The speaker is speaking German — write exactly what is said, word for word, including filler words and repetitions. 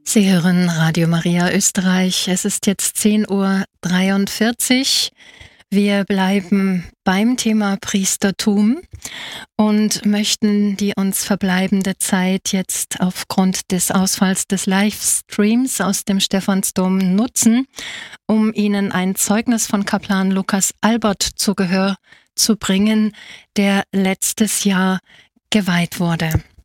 Sie hören Radio Maria Österreich. Es ist jetzt zehn Uhr dreiundvierzig. Wir bleiben beim Thema Priestertum und möchten die uns verbleibende Zeit jetzt aufgrund des Ausfalls des Livestreams aus dem Stephansdom nutzen, um Ihnen ein Zeugnis von Kaplan Lukas Albert zu Gehör zu bringen, der letztes Jahr geweiht wurde.